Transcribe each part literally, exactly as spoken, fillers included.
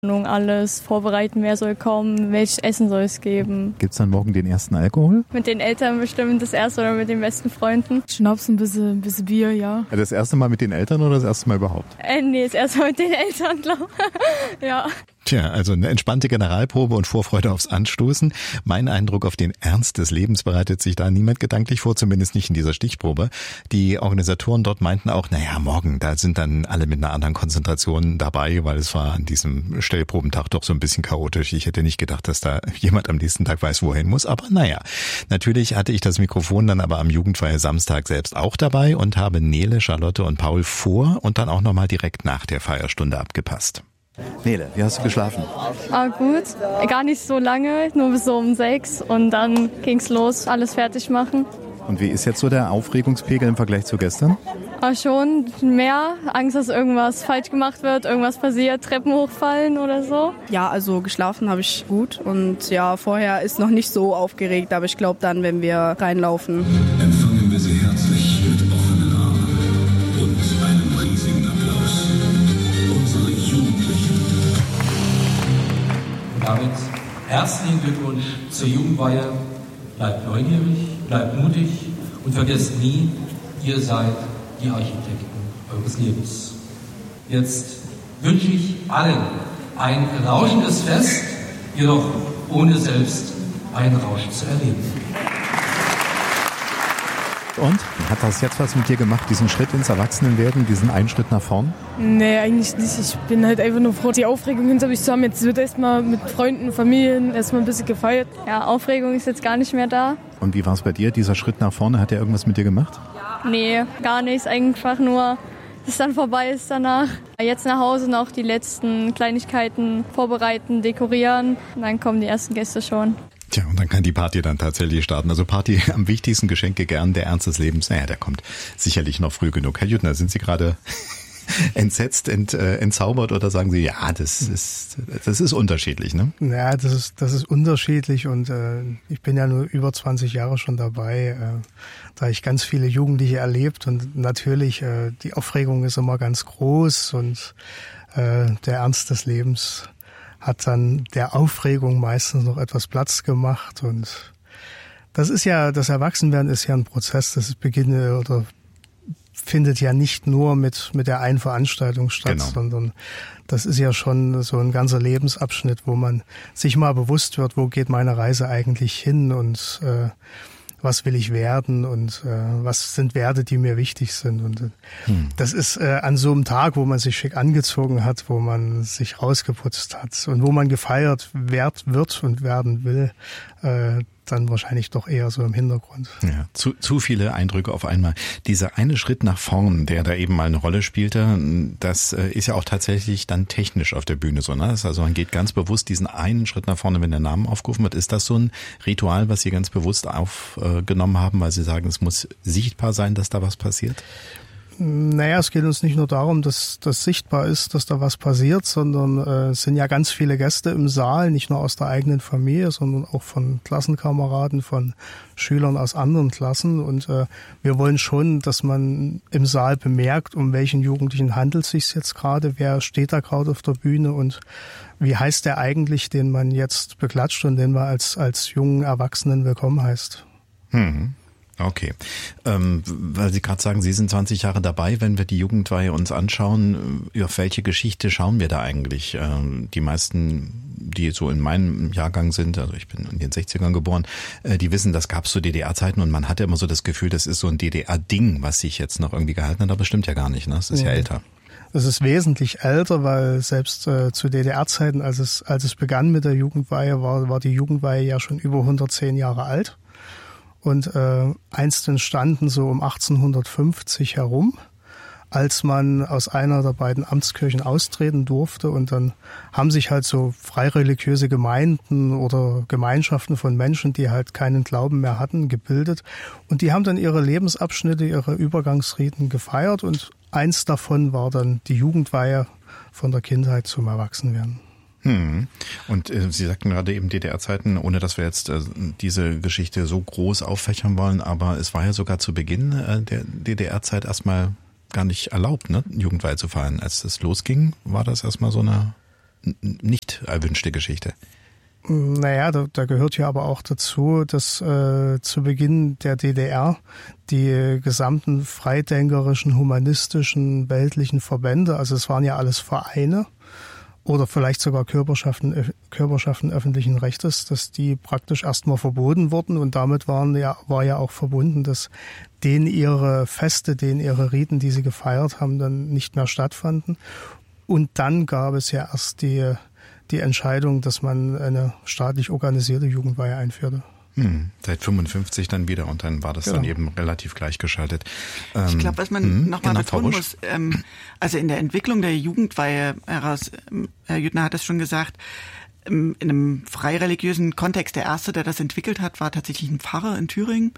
Alles vorbereiten, wer soll kommen, welches Essen soll es geben. Gibt es dann morgen den ersten Alkohol? Mit den Eltern bestimmt das erste oder mit den besten Freunden. Schnaps, ein bisschen, ein bisschen Bier, ja. Das erste Mal mit den Eltern oder das erste Mal überhaupt? Äh, nee, das erste Mal mit den Eltern, glaube ich. Ja. Tja, also eine entspannte Generalprobe und Vorfreude aufs Anstoßen. Mein Eindruck, auf den Ernst des Lebens bereitet sich da niemand gedanklich vor, zumindest nicht in dieser Stichprobe. Die Organisatoren dort meinten auch, naja, morgen, da sind dann alle mit einer anderen Konzentration dabei, weil es war an diesem Stellprobentag doch so ein bisschen chaotisch. Ich hätte nicht gedacht, dass da jemand am nächsten Tag weiß, wohin muss, aber naja. Natürlich hatte ich das Mikrofon dann aber am Jugendfeier Samstag selbst auch dabei und habe Nele, Charlotte und Paul vor und dann auch nochmal direkt nach der Feierstunde abgepasst. Nele, wie hast du geschlafen? Ah, gut. Gar nicht so lange, nur bis so um sechs und dann ging's los, alles fertig machen. Und wie ist jetzt so der Aufregungspegel im Vergleich zu gestern? Ah, schon mehr. Angst, dass irgendwas falsch gemacht wird, irgendwas passiert, Treppen hochfallen oder so. Ja, also geschlafen habe ich gut und ja, vorher ist noch nicht so aufgeregt, aber ich glaube dann, wenn wir reinlaufen. Empfangen wir sie herzlich mit offenen Armen und einem riesigen Applaus. Unsere Jugendlichen. Und damit herzlichen Glückwunsch zur Jugendweihe. Bleibt neugierig, bleibt mutig und vergesst nie, ihr seid die Architekten eures Lebens. Jetzt wünsche ich allen ein rauschendes Fest, jedoch ohne selbst einen Rausch zu erleben. Und? Hat das jetzt was mit dir gemacht, diesen Schritt ins Erwachsenenwerden, diesen einen Schritt nach vorn? Nee, eigentlich nicht. Ich bin halt einfach nur froh, die Aufregung hinter mich zu haben. Jetzt wird erstmal mit Freunden, Familien erstmal ein bisschen gefeiert. Ja, Aufregung ist jetzt gar nicht mehr da. Und wie war es bei dir? Dieser Schritt nach vorne, hat der irgendwas mit dir gemacht? Nee, gar nichts. Einfach nur, dass es dann vorbei ist danach. Jetzt nach Hause noch die letzten Kleinigkeiten vorbereiten, dekorieren. Und dann kommen die ersten Gäste schon. Tja, und dann kann die Party dann tatsächlich starten. Also Party am wichtigsten Geschenke gern, der Ernst des Lebens. Naja, der kommt sicherlich noch früh genug. Herr Jüttner, sind Sie gerade entsetzt, ent, äh, entzaubert oder sagen Sie, ja, das ist das ist unterschiedlich, ne? Ja, das ist das ist unterschiedlich und äh, ich bin ja nur über zwanzig Jahre schon dabei. Äh, da habe ich ganz viele Jugendliche erlebt und natürlich, äh, die Aufregung ist immer ganz groß und äh, der Ernst des Lebens hat dann der Aufregung meistens noch etwas Platz gemacht und das ist ja, das Erwachsenwerden ist ja ein Prozess, das beginnt oder findet ja nicht nur mit mit der einen Veranstaltung statt, genau, sondern das ist ja schon so ein ganzer Lebensabschnitt, wo man sich mal bewusst wird, wo geht meine Reise eigentlich hin und äh, was will ich werden und äh, was sind Werte, die mir wichtig sind. Und äh, hm. das ist äh, an so einem Tag, wo man sich schick angezogen hat, wo man sich rausgeputzt hat und wo man gefeiert werd, wird und werden will, äh, dann wahrscheinlich doch eher so im Hintergrund. Ja, zu, zu viele Eindrücke auf einmal. Dieser eine Schritt nach vorn, der da eben mal eine Rolle spielte, das ist ja auch tatsächlich dann technisch auf der Bühne so, ne? Also man geht ganz bewusst diesen einen Schritt nach vorne, wenn der Name aufgerufen wird. Ist das so ein Ritual, was Sie ganz bewusst aufgenommen haben, weil Sie sagen, es muss sichtbar sein, dass da was passiert? Naja, es geht uns nicht nur darum, dass das sichtbar ist, dass da was passiert, sondern äh, es sind ja ganz viele Gäste im Saal, nicht nur aus der eigenen Familie, sondern auch von Klassenkameraden, von Schülern aus anderen Klassen. Und äh, wir wollen schon, dass man im Saal bemerkt, um welchen Jugendlichen handelt es sich jetzt gerade, wer steht da gerade auf der Bühne und wie heißt der eigentlich, den man jetzt beklatscht und den man als, als jungen Erwachsenen willkommen heißt. Hm. Okay, ähm, weil Sie gerade sagen, Sie sind zwanzig Jahre dabei, wenn wir die Jugendweihe uns anschauen, auf welche Geschichte schauen wir da eigentlich? Ähm, die meisten, die so in meinem Jahrgang sind, also ich bin in den sechzigern geboren, äh, die wissen, das gab es zu D D R-Zeiten und man hatte immer so das Gefühl, das ist so ein D D R-Ding, was sich jetzt noch irgendwie gehalten hat, aber das stimmt ja gar nicht, ne? Das ist ja, ja älter. Es ist wesentlich älter, weil selbst äh, zu D D R-Zeiten, als es als es begann mit der Jugendweihe, war, war die Jugendweihe ja schon über hundertzehn Jahre alt. Und äh, einst entstanden so um achtzehnhundertfünfzig herum, als man aus einer der beiden Amtskirchen austreten durfte. Und dann haben sich halt so freireligiöse Gemeinden oder Gemeinschaften von Menschen, die halt keinen Glauben mehr hatten, gebildet. Und die haben dann ihre Lebensabschnitte, ihre Übergangsriten gefeiert. Und eins davon war dann die Jugendweihe von der Kindheit zum Erwachsenwerden. Hm. Und äh, Sie sagten gerade eben D D R-Zeiten, ohne dass wir jetzt äh, diese Geschichte so groß auffächern wollen, aber es war ja sogar zu Beginn äh, der D D R-Zeit erstmal gar nicht erlaubt, ne, Jugendweihe zu feiern. Als es losging, war das erstmal so eine nicht erwünschte Geschichte? Naja, da, da gehört ja aber auch dazu, dass äh, zu Beginn der D D R die äh, gesamten freidenkerischen, humanistischen, weltlichen Verbände, also es waren ja alles Vereine oder vielleicht sogar Körperschaften, Körperschaften öffentlichen Rechtes, dass die praktisch erstmal verboten wurden und damit waren ja, war ja auch verbunden, dass denen ihre Feste, denen ihre Riten, die sie gefeiert haben, dann nicht mehr stattfanden. Und dann gab es ja erst die die Entscheidung, dass man eine staatlich organisierte Jugendweihe einführte. Hm, seit fünfundfünfzig dann wieder und dann war das genau. dann eben relativ gleichgeschaltet. Ähm, ich glaube, was man hm, nochmal genau, betonen muss, ähm, also in der Entwicklung der Jugendweihe heraus, ähm, Herr Jüttner hat es schon gesagt, ähm, in einem freireligiösen Kontext, der erste, der das entwickelt hat, war tatsächlich ein Pfarrer in Thüringen,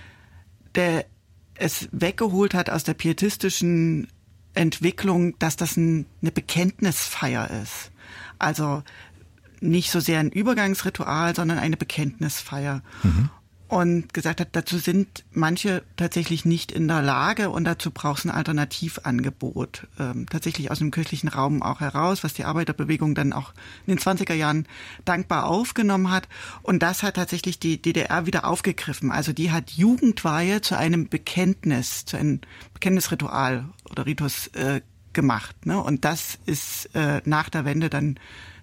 der es weggeholt hat aus der pietistischen Entwicklung, dass das ein, eine Bekenntnisfeier ist. Also nicht so sehr ein Übergangsritual, sondern eine Bekenntnisfeier. Mhm. Und gesagt hat, dazu sind manche tatsächlich nicht in der Lage und dazu braucht es ein Alternativangebot. Ähm, tatsächlich aus dem kirchlichen Raum auch heraus, was die Arbeiterbewegung dann auch in den zwanziger Jahren dankbar aufgenommen hat. Und das hat tatsächlich die D D R wieder aufgegriffen. Also die hat Jugendweihe zu einem Bekenntnis, zu einem Bekenntnisritual oder Ritus äh, gemacht, ne? Und das ist äh, nach der Wende dann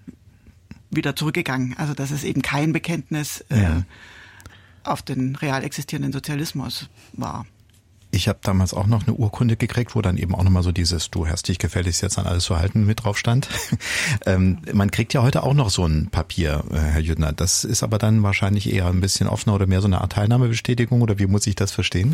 wieder zurückgegangen. Also das ist eben kein Bekenntnis äh, ja. auf den real existierenden Sozialismus war. Ich habe damals auch noch eine Urkunde gekriegt, wo dann eben auch nochmal so dieses du hast dich gefälligst jetzt an alles zu halten mit drauf stand. ähm, man kriegt ja heute auch noch so ein Papier, äh, Herr Jüttner. Das ist aber dann wahrscheinlich eher ein bisschen offener oder mehr so eine Art Teilnahmebestätigung oder wie muss ich das verstehen?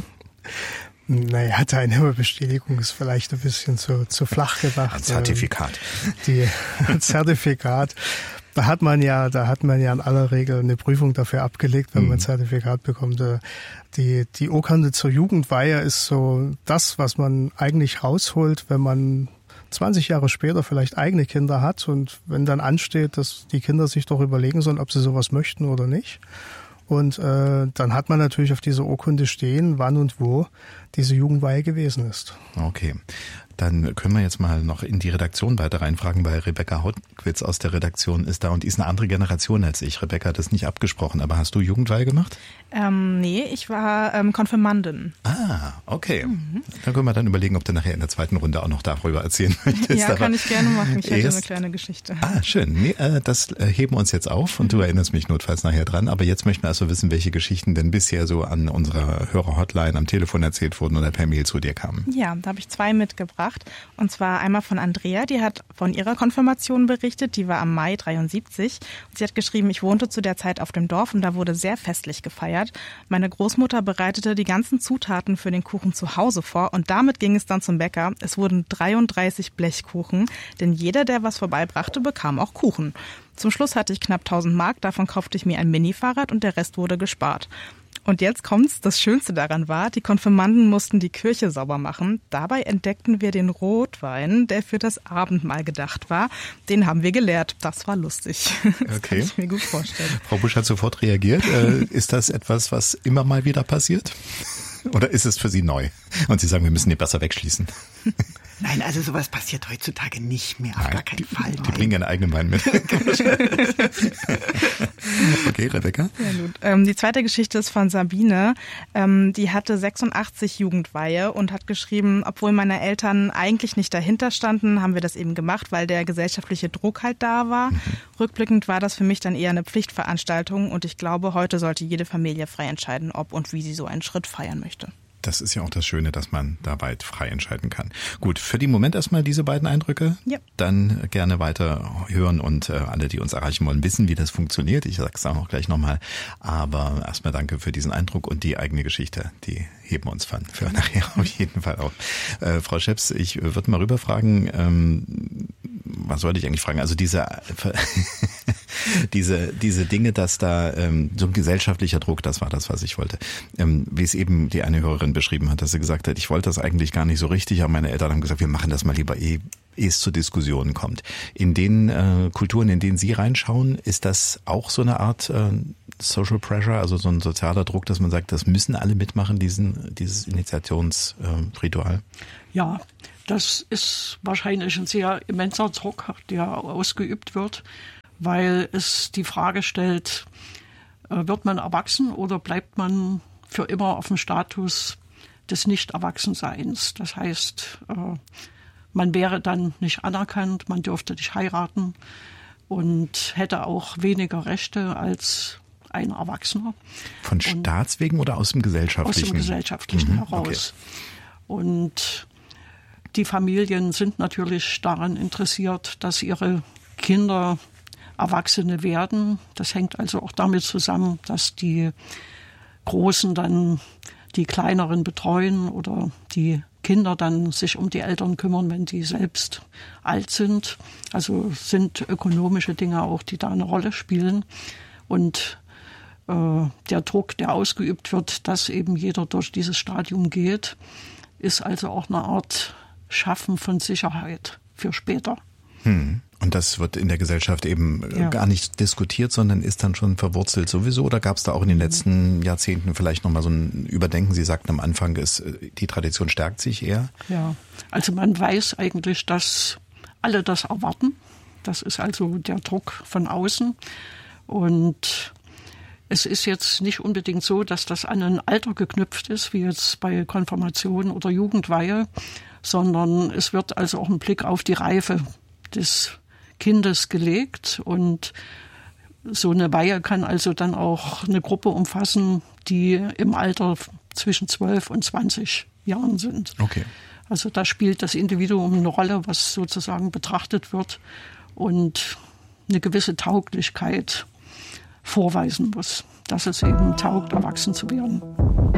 Naja, Teilnahmebestätigung ist vielleicht ein bisschen zu, zu flach gedacht. Ein Zertifikat. Die ein Zertifikat. Da hat man ja, da hat man ja in aller Regel eine Prüfung dafür abgelegt, wenn mhm. man ein Zertifikat bekommt. Die, die Urkunde zur Jugendweihe ist so das, was man eigentlich rausholt, wenn man zwanzig Jahre später vielleicht eigene Kinder hat und wenn dann ansteht, dass die Kinder sich doch überlegen sollen, ob sie sowas möchten oder nicht. Und äh, dann hat man natürlich auf dieser Urkunde stehen, wann und wo diese Jugendweihe gewesen ist. Okay. Dann können wir jetzt mal noch in die Redaktion weiter reinfragen, weil Rebecca Hautquitz aus der Redaktion ist da und die ist eine andere Generation als ich. Rebecca hat das nicht abgesprochen, aber hast du Jugendweihe gemacht? Ähm, nee, ich war ähm, Konfirmandin. Ah, okay. Mhm. Dann können wir dann überlegen, ob du nachher in der zweiten Runde auch noch darüber erzählen möchtest. Ja, aber kann ich gerne machen. Ich hätte eine kleine Geschichte. Ah, schön. Nee, äh, das äh, heben wir uns jetzt auf und mhm. du erinnerst mich notfalls nachher dran. Aber jetzt möchten wir also wissen, welche Geschichten denn bisher so an unserer Hörer-Hotline am Telefon erzählt wurden oder per Mail zu dir kamen. Ja, da habe ich zwei mitgebracht. Und zwar einmal von Andrea, die hat von ihrer Konfirmation berichtet, die war am Mai dreiundsiebzig. Und sie hat geschrieben, ich wohnte zu der Zeit auf dem Dorf und da wurde sehr festlich gefeiert. Meine Großmutter bereitete die ganzen Zutaten für den Kuchen zu Hause vor und damit ging es dann zum Bäcker. Es wurden dreiunddreißig Blechkuchen, denn jeder, der was vorbeibrachte, bekam auch Kuchen. Zum Schluss hatte ich knapp tausend Mark, davon kaufte ich mir ein Mini-Fahrrad und der Rest wurde gespart. Und jetzt kommt's, das Schönste daran war, die Konfirmanden mussten die Kirche sauber machen. Dabei entdeckten wir den Rotwein, der für das Abendmahl gedacht war. Den haben wir geleert. Das war lustig. Das okay. Kann ich mir gut vorstellen. Frau Busch hat sofort reagiert. Ist das etwas, was immer mal wieder passiert? Oder ist es für Sie neu? Und Sie sagen, wir müssen den besser wegschließen. Nein, also sowas passiert heutzutage nicht mehr, auf Nein, gar keinen Fall. Die, die bringen ihren eigenen Wein mit. Okay, Rebecca? Ja, gut. Ähm, die zweite Geschichte ist von Sabine. Ähm, die hatte sechsundachtzig Jugendweihe und hat geschrieben, obwohl meine Eltern eigentlich nicht dahinter standen, haben wir das eben gemacht, weil der gesellschaftliche Druck halt da war. Mhm. Rückblickend war das für mich dann eher eine Pflichtveranstaltung und ich glaube, heute sollte jede Familie frei entscheiden, ob und wie sie so einen Schritt feiern möchte. Das ist ja auch das Schöne, dass man da weit frei entscheiden kann. Gut, für den Moment erstmal diese beiden Eindrücke. Ja. Dann gerne weiter hören und äh, alle, die uns erreichen wollen, wissen, wie das funktioniert. Ich sag's auch noch gleich nochmal. Aber erstmal danke für diesen Eindruck und die eigene Geschichte. Die heben uns von für nachher auf jeden Fall auf. Äh, Frau Scheps, ich würde mal rüberfragen, ähm, was sollte ich eigentlich fragen? Also diese diese diese Dinge, dass da ähm, so ein gesellschaftlicher Druck, das war das, was ich wollte. Ähm, wie es eben die eine Hörerin beschrieben hat, dass sie gesagt hat, ich wollte das eigentlich gar nicht so richtig, aber meine Eltern haben gesagt, wir machen das mal lieber, eh, ehe es zu Diskussionen kommt. In den äh, Kulturen, in denen Sie reinschauen, ist das auch so eine Art äh, Social Pressure, also so ein sozialer Druck, dass man sagt, das müssen alle mitmachen, diesen dieses Initiationsritual? Äh, ja, Das ist wahrscheinlich ein sehr immenser Druck, der ausgeübt wird, weil es die Frage stellt, wird man erwachsen oder bleibt man für immer auf dem Status des Nicht-Erwachsenseins? Das heißt, man wäre dann nicht anerkannt, man dürfte nicht heiraten und hätte auch weniger Rechte als ein Erwachsener. Von Staats wegen oder aus dem Gesellschaftlichen? Aus dem Gesellschaftlichen mhm, heraus. Okay. Und die Familien sind natürlich daran interessiert, dass ihre Kinder Erwachsene werden. Das hängt also auch damit zusammen, dass die Großen dann die Kleineren betreuen oder die Kinder dann sich um die Eltern kümmern, wenn die selbst alt sind. Also sind ökonomische Dinge auch, die da eine Rolle spielen. Und äh, der Druck, der ausgeübt wird, dass eben jeder durch dieses Stadium geht, ist also auch eine Art Schaffen von Sicherheit für später. Hm. Und das wird in der Gesellschaft eben ja. gar nicht diskutiert, sondern ist dann schon verwurzelt sowieso? Oder gab es da auch in den letzten Jahrzehnten vielleicht nochmal so ein Überdenken? Sie sagten am Anfang, ist, die Tradition stärkt sich eher. Ja, also man weiß eigentlich, dass alle das erwarten. Das ist also der Druck von außen. Und es ist jetzt nicht unbedingt so, dass das an ein Alter geknüpft ist, wie jetzt bei Konfirmation oder Jugendweihe, sondern es wird also auch ein Blick auf die Reife des Kindes gelegt und so eine Weihe kann also dann auch eine Gruppe umfassen, die im Alter zwischen zwölf und zwanzig Jahren sind. Okay. Also da spielt das Individuum eine Rolle, was sozusagen betrachtet wird und eine gewisse Tauglichkeit vorweisen muss, dass es eben taugt, erwachsen zu werden.